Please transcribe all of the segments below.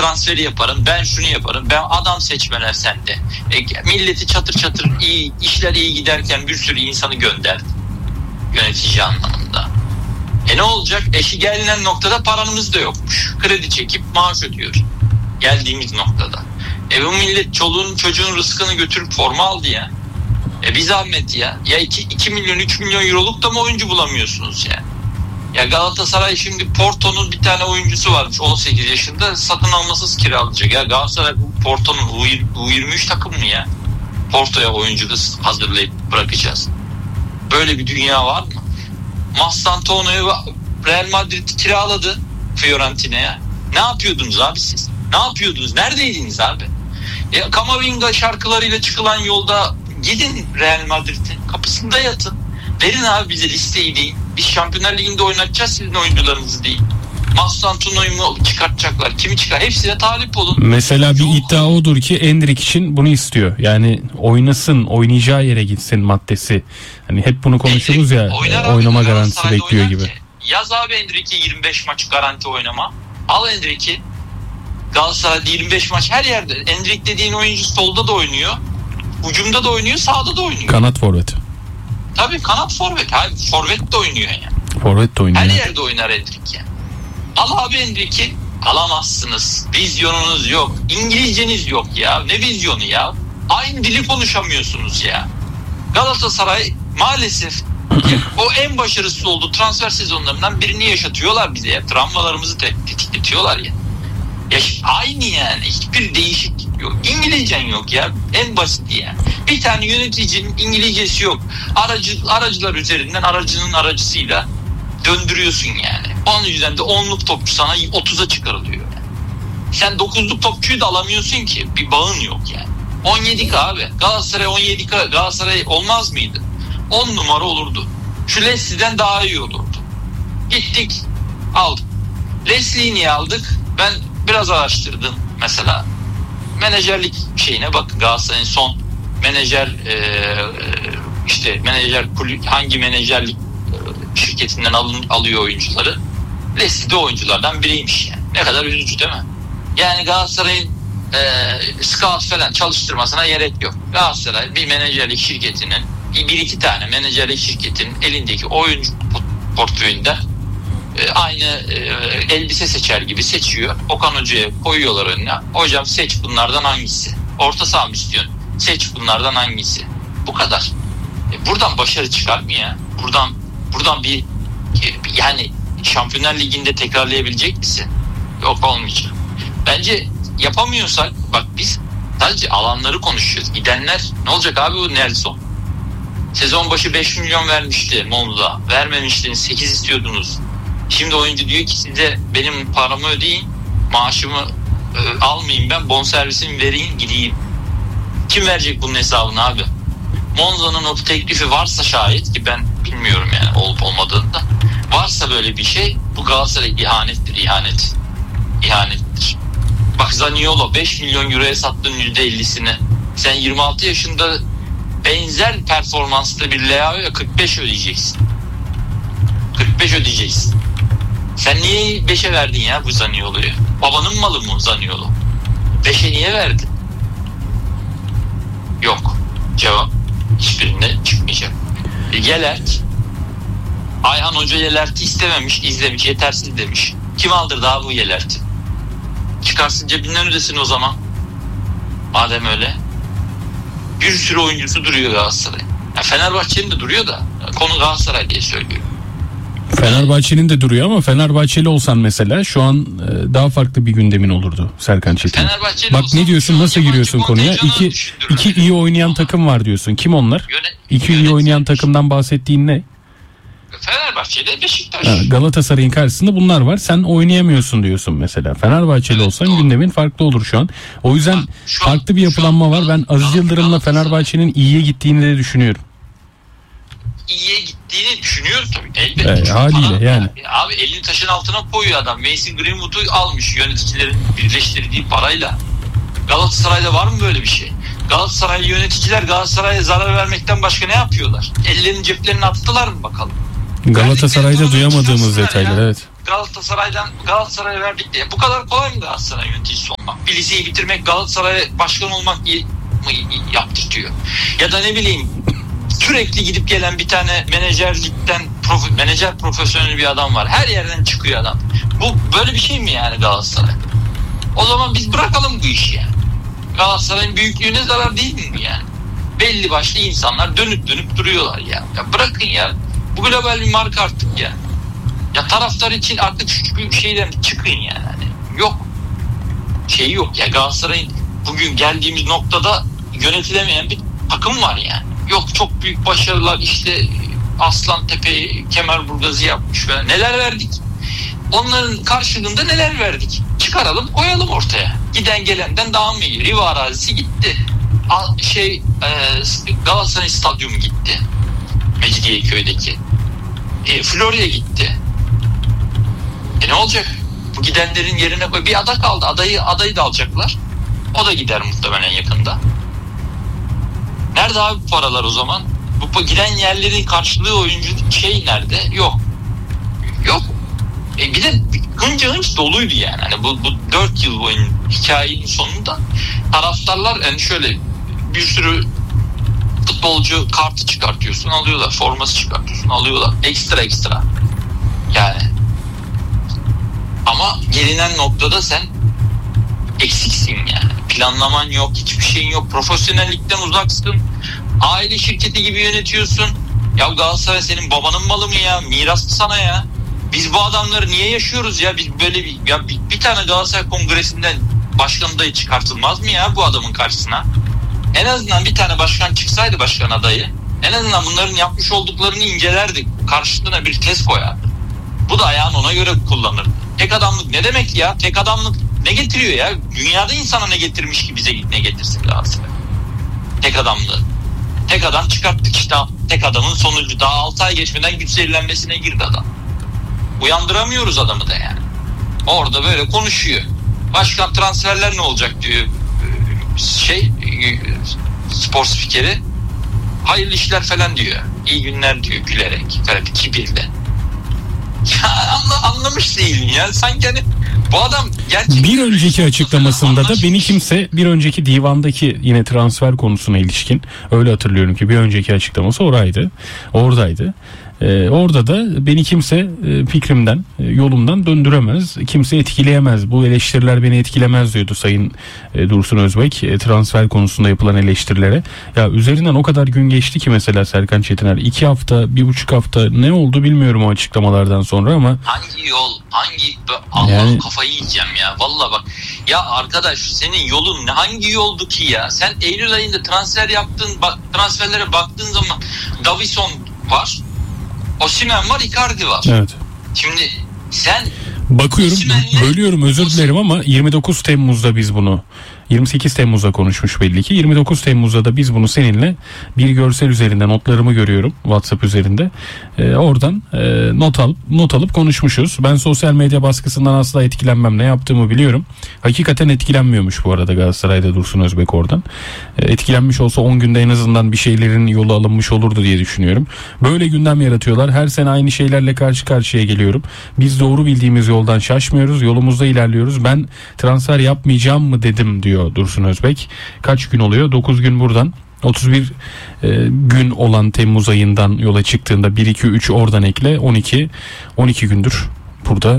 transferi yaparım, ben şunu yaparım, ben adam seçmeler sende. Milleti çatır çatır işler iyi giderken bir sürü insanı gönderdi. Yönetici anlamında. Ne olacak? Eşi gelinen noktada paramız da yokmuş. Kredi çekip maaş ödüyor. Geldiğimiz noktada. Bu millet çoluğun çocuğun rızkını götürüp forma aldı ya. Bir zahmet ya. Ya 2 milyon 3 milyon euroluk da mı oyuncu bulamıyorsunuz ya? Ya Galatasaray şimdi Porto'nun bir tane oyuncusu varmış 18 yaşında, satın almasız kiralayacak. Ya Galatasaray Porto'nun U23 takım mı ya? Porto'ya oyuncu da hazırlayıp bırakacağız. Böyle bir dünya var mı? Mastantuono'yu Real Madrid kiraladı Fiorentina'ya. Ne yapıyordunuz abi siz? Ne yapıyordunuz? Neredeydiniz abi? Kamavinga şarkılarıyla çıkılan yolda gidin Real Madrid'in kapısında yatın. Verin abi bize listeyi deyin. Biz Şampiyonlar Ligi'nde oynatacağız, sizin oyuncularınızı değil. Mastantuono'yu mu çıkartacaklar? Kimi çıkar? Hepsine talip olun. Mesela bir iddia odur ki Endrick için bunu istiyor. Yani oynasın, oynayacağı yere gitsin maddesi. Hani hep bunu konuşuruz ya, oynama garantisi bekliyor gibi. Yaz abi Endrick'i 25 maç garanti oynama. Al Endrick'i. Galatasaray'da 25 maç her yerde. Endrick dediğin oyuncu solda da oynuyor. Hücumda da oynuyor, sağda da oynuyor. Kanat forvet. Tabii kanat forvet. Forvet de oynuyor yani. Forvet de oynuyor. Her yerde oynar Endrick yani. Al abi Endrick'i. Alamazsınız. Vizyonunuz yok. İngilizceniz yok ya. Ne vizyonu ya? Aynı dili konuşamıyorsunuz ya. Galatasaray maalesef o en başarısız olduğu transfer sezonlarından birini yaşatıyorlar bize ya. Travmalarımızı tetikletiyorlar ya. Aynı yani. Hiçbir değişik yok. İngilizcen yok ya. En basit yani. Bir tane yöneticinin İngilizcesi yok. Aracılar üzerinden aracının aracısıyla döndürüyorsun yani. Onun yüzden de 10'luk topçu sana 30'a çıkarılıyor yani. Sen 9'luk topçuyu da alamıyorsun ki. Bir bağın yok yani. 17K abi. Galatasaray 17K. Galatasaray olmaz mıydı? 10 numara olurdu. Şu Leslie'den daha iyi olurdu. Gittik aldık. Leslie'yi niye aldık? Ben biraz araştırdım mesela. Menajerlik şeyine bakın. Galatasaray'ın son menajer menajer kulüp hangi menajerlik şirketinden alıyor oyuncuları. Leslie de oyunculardan biriymiş yani. Ne kadar üzücü değil mi? Yani Galatasaray'ın scout falan çalıştırmasına gerek yok. Galatasaray bir menajerlik şirketinin bir iki tane menajerlik şirketinin elindeki oyuncu portföyünde aynı elbise seçer gibi seçiyor. Okan Hoca'ya koyuyorlar önüne. Hocam seç bunlardan hangisi? Orta saha mı istiyorsun? Seç bunlardan hangisi? Bu kadar. Buradan başarı çıkar mı ya? Buradan bir yani Şampiyonlar Ligi'nde tekrarlayabilecek misin? Yok, olmayacak. Bence yapamıyorsak bak biz sadece alanları konuşuyoruz. Gidenler ne olacak abi, bu Nelson? Sezon başı 5 milyon vermişti Monza. Vermemiştiniz, 8 istiyordunuz. Şimdi oyuncu diyor ki size benim paramı ödeyin, maaşımı almayayım, ben bonservisimi vereyim gideyim. Kim verecek bunun hesabını abi? Monza'nın o teklifi varsa şayet, ki ben bilmiyorum yani olup olmadığını da, varsa böyle bir şey, bu Galatasaray ihanettir. Bak Zaniolo 5 milyon euroya sattın %50'sini. Sen 26 yaşında benzer performansta bir Leao'ya 45 ödeyeceksin. 45 ödeyeceksin. Sen niye 5'e verdin ya bu Zaniolo'yu? Babanın malı mı Zaniolo? 5'e niye verdin? Yok. Cevap hiçbirinde çıkmayacak. Yelert, Ayhan Hoca Yelert'i istememiş, izlemiş, yetersiz demiş. Kim aldırdı abi bu Yelert'i? Çıkarsın cebinden ödesin o zaman. Madem öyle. Bir sürü oyuncusu duruyor Galatasaray. Fenerbahçe'nin de duruyor da konu Galatasaray diye söylüyorum. Fenerbahçe'nin de duruyor ama Fenerbahçeli olsan mesela şu an daha farklı bir gündemin olurdu Serkan Çetin. Bak ne diyorsun, nasıl giriyorsun konuya? İki iyi oynayan takım var diyorsun. Kim onlar? İki iyi oynayan takımdan bahsettiğin ne? Fenerbahçe'de Beşiktaş. Galatasaray'ın karşısında bunlar var. Sen oynayamıyorsun diyorsun mesela. Fenerbahçeli olsan doğru, gündemin farklı olur şu an. O yüzden farklı bir yapılanma var. Ben Aziz Yıldırım'la Fenerbahçe'nin iyiye gittiğini de düşünüyorum. İyiye gittiğini düşünüyoruz tabii. Elbette. Haliyle yani. Abi elini taşın altına koyuyor adam. Mason Greenwood'u almış yöneticilerin birleştirdiği parayla. Galatasaray'da var mı böyle bir şey? Galatasaray yöneticiler Galatasaray'a zarar vermekten başka ne yapıyorlar? Ellerini ceplerine attılar mı bakalım? Galatasaray'da duyamadığımız detaylar, evet. Galatasaray'a verdik diye. Bu kadar kolay mı Galatasaray yöneticisi olmak? Bir liseyi bitirmek Galatasaray'a başkan olmak mı yaptırtıyor? Ya da ne bileyim, sürekli gidip gelen bir tane menajer profesyonel bir adam var. Her yerden çıkıyor adam. Bu böyle bir şey mi yani Galatasaray? O zaman biz bırakalım bu işi yani. Galatasaray'ın büyüklüğüne zarar değil mi yani? Belli başlı insanlar dönüp duruyorlar ya. Ya bırakın ya. Bu global bir marka artık ya. Ya taraftar için artık şu şeyden çıkın yani. Yani yok. Şey yok ya, Galatasaray'ın bugün geldiğimiz noktada yönetilemeyen bir takım var yani. Yok çok büyük başarılar, işte Aslantepe'yi Kemerburgaz'ı yapmış falan. Neler verdik? Onların karşılığında neler verdik? Çıkaralım, koyalım ortaya. Giden gelenden daha mı iyi? Riva arazisi gitti. Galatasaray Stadyumu gitti. Mecidiyeköy'deki. Florya gitti. Ne olacak? Bu gidenlerin yerine koy. Bir ada kaldı. Adayı da alacaklar. O da gider muhtemelen yakında. Nerede abi bu paralar o zaman? Bu giden yerlerin karşılığı oyuncu nerede? Yok. Bir de hınç doluydu yani. Hani bu 4 yıl boyunca hikayenin sonunda taraftarlar yani şöyle bir sürü futbolcu kartı çıkartıyorsun, alıyorlar. Forması çıkartıyorsun, alıyorlar. Ekstra. Yani. Ama gelinen noktada sen eksiksin yani. Planlaman yok, hiçbir şeyin yok. Profesyonellikten uzaksın. Aile şirketi gibi yönetiyorsun. Ya Galatasaray senin babanın malı mı ya? Miras mı sana ya? Biz bu adamları niye yaşıyoruz ya? Biz böyle bir tane Galatasaray Kongresi'nden başkan adayı çıkartılmaz mı ya bu adamın karşısına? En azından bir tane başkan çıksaydı, başkan adayı, en azından bunların yapmış olduklarını incelerdik. Karşılığına bir test koyardı. Bu da ayağını ona göre kullanır. Tek adamlık ne demek ya? Tek adamlık ne getiriyor ya? Dünyada insana ne getirmiş ki bize ne getirsin Galatasaray? Tek adamlığı. Tek adam çıkarttık işte. Tek adamın sonucu. Daha 6 ay geçmeden güç zehirlenmesine girdi adam. Uyandıramıyoruz adamı da yani. Orada böyle konuşuyor. Başkan transferler ne olacak diyor. Spor spikeri. Hayırlı işler falan diyor. İyi günler diyor gülerek. Böyle bir kibirle. Ya anlamış değilim ya. Sanki hani bu adam gerçekten... Bir önceki açıklamasında da beni kimse, bir önceki divandaki yine transfer konusuna ilişkin, öyle hatırlıyorum ki bir önceki açıklaması oradaydı. Orada da beni kimse fikrimden, yolumdan döndüremez, kimse etkileyemez, bu eleştiriler beni etkilemez diyordu Sayın Dursun Özbek transfer konusunda yapılan eleştirilere. Ya üzerinden o kadar gün geçti ki mesela Serkan Çetiner, 2 hafta, 1,5 hafta ne oldu bilmiyorum o açıklamalardan sonra ama... Hangi yol, Allah yani... kafayı yiyeceğim ya, vallahi bak. Ya arkadaş senin yolun hangi yoldu ki ya? Sen Eylül ayında transfer yaptın, transferlere baktığın zaman Davison var. Osimhen var, Icardi var. Evet. Şimdi sen bakıyorum, bölüyorum, özür dilerim ama 29 Temmuz'da biz bunu 28 Temmuz'da konuşmuş belli ki. 29 Temmuz'da da biz bunu seninle bir görsel üzerinde, notlarımı görüyorum WhatsApp üzerinde. Oradan not alıp konuşmuşuz. Ben sosyal medya baskısından asla etkilenmem. Ne yaptığımı biliyorum. Hakikaten etkilenmiyormuş bu arada Galatasaray'da Dursun Özbek oradan. Etkilenmiş olsa 10 günde en azından bir şeylerin yolu alınmış olurdu diye düşünüyorum. Böyle gündem yaratıyorlar. Her sene aynı şeylerle karşı karşıya geliyorum. Biz doğru bildiğimiz yoldan şaşmıyoruz. Yolumuzda ilerliyoruz. Ben transfer yapmayacağım mı dedim diyor Dursun Özbek. Kaç gün oluyor? 9 gün buradan. 31 gün olan Temmuz ayından yola çıktığında 1-2-3 oradan ekle 12 gündür burada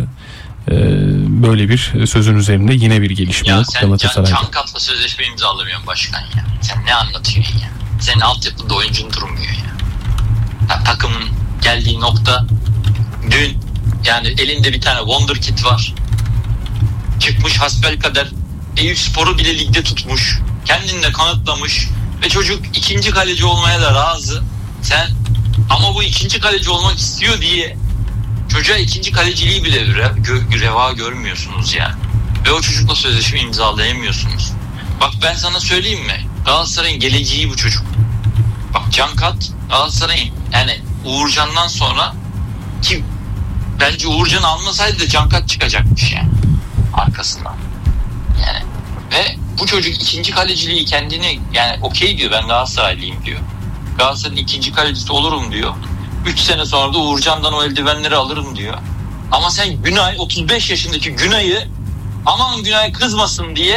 böyle bir sözün üzerinde yine bir gelişme yok Galatasaray'da. Ya sen Cankat'la sözleşme imzalamıyorsun başkan ya. Sen ne anlatıyorsun ya? Senin altyapıda oyuncun durmuyor ya. Takımın geldiği nokta dün yani elinde bir tane wonderkid var. Çıkmış hasbelkader Eyüpspor'u bile ligde tutmuş. Kendini de kanıtlamış. Ve çocuk ikinci kaleci olmaya da razı. Sen ama bu ikinci kaleci olmak istiyor diye çocuğa ikinci kaleciliği bile reva görmüyorsunuz yani. Ve o çocukla sözleşme imzalayamıyorsunuz. Bak ben sana söyleyeyim mi? Galatasaray'ın geleceği bu çocuk. Bak Cankat Galatasaray'ın yani Uğurcan'dan sonra ki bence Uğurcan almasaydı da Cankat çıkacakmış yani arkasından. Yani ve bu çocuk ikinci kaleciliği kendini yani okey diyor, ben Galatasaraylıyım diyor. Galatasaray'ın ikinci kalecisi olurum diyor. 3 sene sonra da Uğurcan'dan o eldivenleri alırım diyor. Ama sen Günay, 35 yaşındaki Günay'ı, aman Günay kızmasın diye